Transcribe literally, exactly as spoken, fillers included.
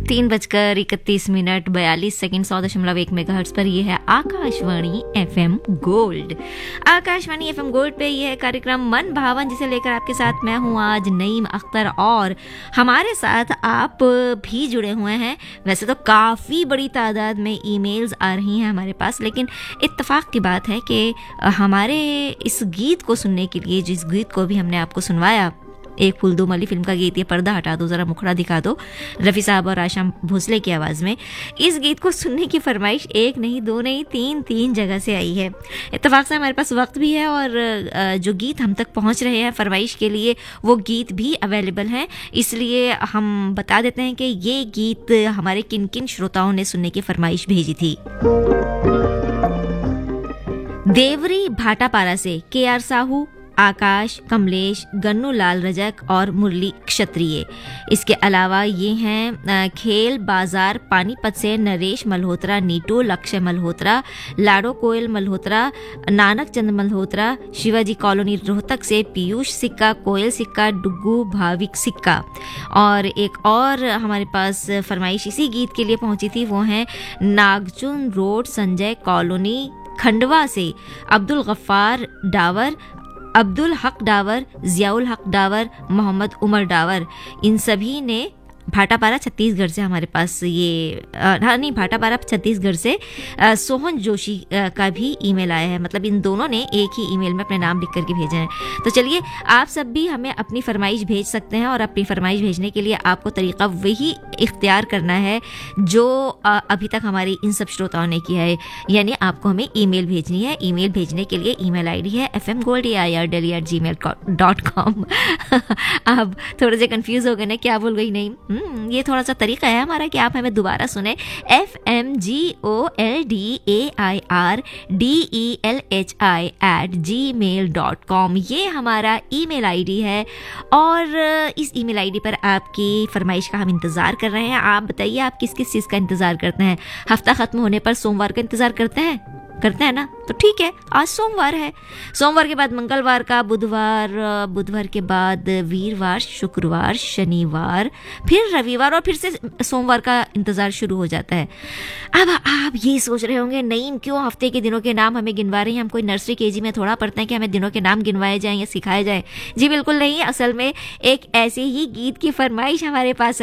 तीन बजकर इकतीस मिनट बयालीस सेकंड सौ दशमलव एक मेगाहर्ट्ज पर यह है Akashvani FM gold. Akashvani FM gold पे यह है कार्यक्रम मन भावन, जिसे लेकर आपके साथ मैं हूँ आज नईम अख्तर, और हमारे साथ आप भी जुड़े हुए हैं। वैसे तो काफ़ी बड़ी तादाद में ईमेल्स आ रही हैं हमारे पास, लेकिन इत्तेफाक की बात है कि हमारे इस गीत को सुनने के लिए, जिस गीत को भी हमने आपको सुनवाया, एक फूल दो मली फिल्म का गीत, ये पर्दा हटा दो जरा मुखड़ा दिखा दो, रफ़ी साहब और आशा भोसले की आवाज़ में, इस गीत को सुनने की फरमाइश एक नहीं दो नहीं तीन तीन जगह से आई है। इत्तेफाक से हमारे पास वक्त भी है और जो गीत हम तक पहुंच रहे हैं फरमाइश के लिए, वो गीत भी अवेलेबल हैं। इसलिए हम बता देते हैं कि ये गीत हमारे किन किन श्रोताओं ने सुनने की फरमाइश भेजी थी। देवरी भाटापारा से के आर साहू, आकाश, कमलेश, गन्नू लाल रजक और मुरली क्षत्रिय। इसके अलावा ये हैं खेल बाजार पानीपत से नरेश मल्होत्रा, नीटू, लक्ष्य मल्होत्रा, लाडो कोयल मल्होत्रा, नानक चंद मल्होत्रा, शिवाजी कॉलोनी रोहतक से पीयूष सिक्का, कोयल सिक्का, डुग्गू भाविक सिक्का। और एक और हमारे पास फरमाइश इसी गीत के लिए पहुंची थी, वो हैं नागचुन रोड संजय कॉलोनी खंडवा से अब्दुल गफ्फार डावर, अब्दुल हक डावर, जियाउल हक डावर, मोहम्मद उमर डावर। इन सभी ने भाटापारा छत्तीसगढ़ से हमारे पास ये हाँ नहीं भाटापारा छत्तीसगढ़ से आ, सोहन जोशी आ, का भी ईमेल आया है। मतलब इन दोनों ने एक ही ईमेल में अपने नाम लिख करके भेजे हैं। तो चलिए, आप सब भी हमें अपनी फरमाइश भेज सकते हैं, और अपनी फरमाइश भेजने के लिए आपको तरीका वही इख्तियार करना है जो आ, अभी तक हमारी इन सब श्रोताओं ने किया है, यानी आपको हमें ईमेल भेजनी है। ईमेल भेजने के लिए ईमेल आईडी है F M gold A I R daily eight ji mail dot com. आप थोड़े से कन्फ्यूज हो गए ना, क्या बोल गई नहीं? ये थोड़ा सा तरीका है हमारा कि आप हमें दोबारा सुने। F M G O L D A I R D E L H I eight ji mail dot com, ये हमारा ईमेल आईडी है। और इस ईमेल आईडी पर आपकी फरमाइश का हम इंतज़ार कर रहे हैं। आप बताइए, आप किस किस चीज़ का इंतज़ार करते हैं? हफ्ता ख़त्म होने पर सोमवार का इंतज़ार करते हैं करते हैं ना? तो ठीक है, आज सोमवार है। सोमवार के बाद मंगलवार का, बुधवार, बुधवार के बाद वीरवार, शुक्रवार, शनिवार, फिर रविवार, और फिर से सोमवार का इंतज़ार शुरू हो जाता है। अब आप ये सोच रहे होंगे, नहीं क्यों हफ्ते के दिनों के नाम हमें गिनवा रही हैं? हम कोई नर्सरी केजी में थोड़ा पढ़ते हैं कि हमें दिनों के नाम गिनवाए जाएं या सिखाए जाएं। जी बिल्कुल नहीं, असल में एक ऐसे ही गीत की फरमाइश हमारे पास